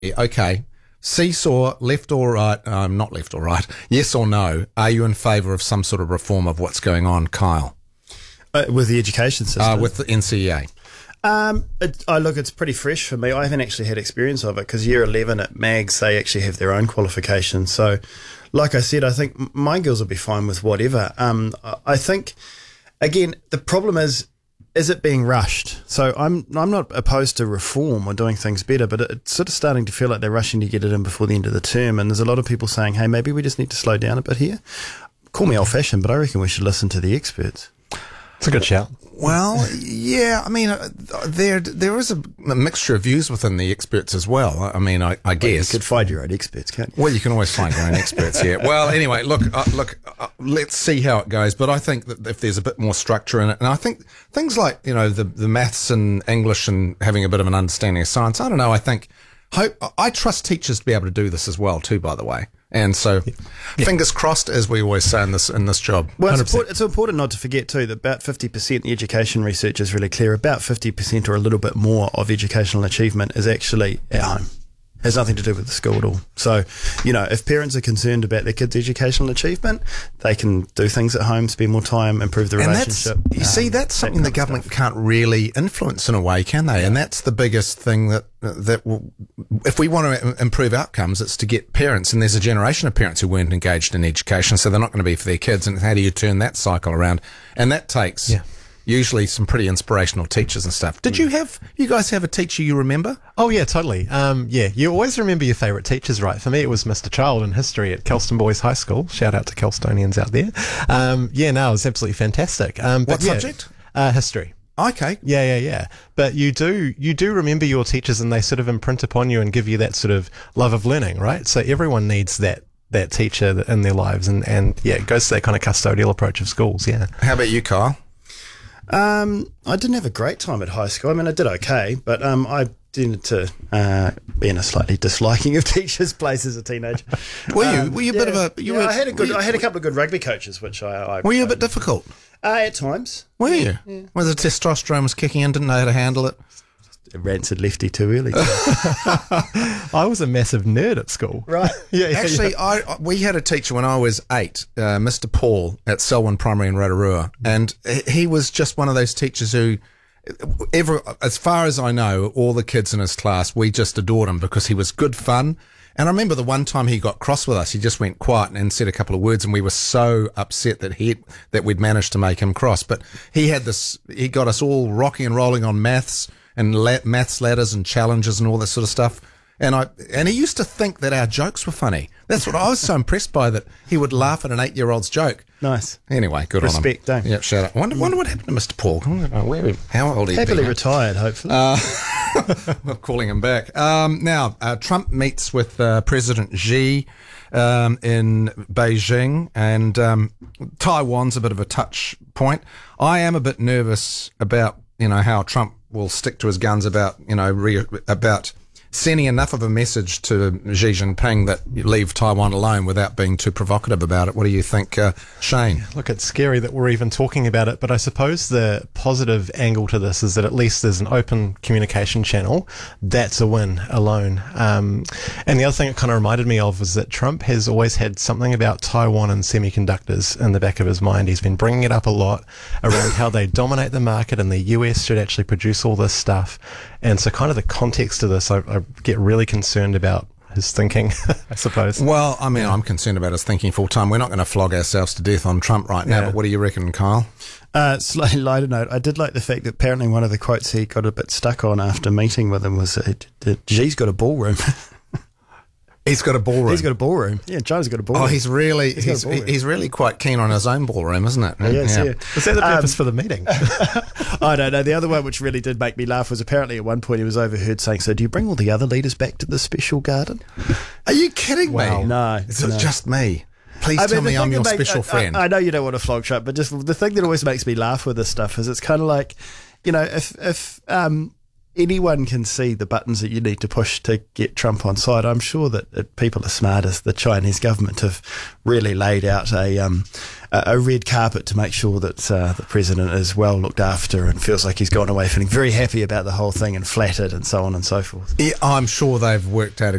Okay. Seesaw, left or right? Not left or right. Yes or no? Are you in favour of some sort of reform of what's going on, Kyle? With the education system? With the NCEA. Look, it's pretty fresh for me. I haven't actually had experience of it because year 11 at MAGS, they actually have their own qualifications. So, like I said, I think my girls will be fine with whatever. I think, again, the problem is it being rushed? So I'm not opposed to reform or doing things better, but it's sort of starting to feel like they're rushing to get it in before the end of the term. And there's a lot of people saying, hey, maybe we just need to slow down a bit here. Call me old-fashioned, but I reckon we should listen to the experts. It's a good shout. Well, yeah, I mean, there is a mixture of views within the experts as well. I mean, I guess. You could find your own experts, can't you? Well, you can always find your own experts, yeah. Well, anyway, look, let's see how it goes. But I think that if there's a bit more structure in it, and I think things like, the maths and English and having a bit of an understanding of science, I don't know, I trust teachers to be able to do this as well too, by the way. And so, fingers crossed, as we always say in this job. Well, it's important not to forget too that about 50%, the education research is really clear, about 50% or a little bit more of educational achievement is actually at home. Has nothing to do with the school at all. So, if parents are concerned about their kids' educational achievement, they can do things at home, spend more time, improve the relationship. That's something the government can't really influence in a way, can they? And that's the biggest thing that will, if we want to improve outcomes, it's to get parents, and there's a generation of parents who weren't engaged in education, so they're not going to be for their kids, and how do you turn that cycle around? And that takes... usually some pretty inspirational teachers and stuff. Did you guys have a teacher you remember? Oh, yeah, totally. You always remember your favourite teachers, right? For me, it was Mr. Child in history at Kelston Boys High School. Shout out to Kelstonians out there. It was absolutely fantastic. What subject? History. Okay. Yeah. But you do remember your teachers, and they sort of imprint upon you and give you that sort of love of learning, right? So everyone needs that teacher in their lives, and it goes to that kind of custodial approach of schools, yeah. How about you, Kyle? I didn't have a great time at high school. I mean, I did okay, but I tended to be in a slightly disliking of teachers' place as a teenager. Were you a bit of a? I had a couple of good rugby coaches, which I were you a bit difficult? At times. Were you? Yeah. When the testosterone was kicking in, didn't know how to handle it. A rancid lefty too early. I was a massive nerd at school. Right. Actually, we had a teacher when I was 8, Mr. Paul at Selwyn Primary in Rotorua, and he was just one of those teachers who, as far as I know, all the kids in his class, we just adored him because he was good fun. And I remember the one time he got cross with us, he just went quiet and said a couple of words, and we were so upset that we'd managed to make him cross. But he got us all rocking and rolling on maths and maths ladders and challenges and all that sort of stuff. And he used to think that our jokes were funny. That's what I was so impressed by, that he would laugh at an 8-year-old's joke. Nice. Anyway, good on him. Respect, don't you? Yep, shout out. Wonder what happened to Mr. Paul. How old he Happily retired, hopefully. We're calling him back. Now, Trump meets with President Xi in Beijing, and Taiwan's a bit of a touch point. I am a bit nervous about how Trump will stick to his guns about about sending enough of a message to Xi Jinping that you leave Taiwan alone without being too provocative about it. What do you think, Shane? Look, it's scary that we're even talking about it, but I suppose the positive angle to this is that at least there's an open communication channel. That's a win alone. And the other thing it kind of reminded me of was that Trump has always had something about Taiwan and semiconductors in the back of his mind. He's been bringing it up a lot around how they dominate the market and the US should actually produce all this stuff. And so kind of the context of this, I get really concerned about his thinking, I suppose. Well, I mean, I'm concerned about his thinking full time. We're not going to flog ourselves to death on Trump right now, but what do you reckon, Kyle? Slightly lighter note, I did like the fact that apparently one of the quotes he got a bit stuck on after meeting with him was, Xi's got a ballroom. He's got a ballroom. He's got a ballroom. Yeah, China's got a ballroom. Oh, he's really quite keen on his own ballroom, isn't it? Yes, yeah. Was that the purpose for the meeting? I don't know. The other one which really did make me laugh was apparently at one point he was overheard saying, "So do you bring all the other leaders back to the special garden?" Are you kidding me? No. It's just me. Please tell me I'm your special friend. I know you don't want to flog Trump, but just the thing that always makes me laugh with this stuff is it's kind of like, if anyone can see the buttons that you need to push to get Trump on side, I'm sure that people as smart as the Chinese government have really laid out a red carpet to make sure that the president is well looked after and feels like he's gone away feeling very happy about the whole thing and flattered and so on and so forth. Yeah, I'm sure they've worked out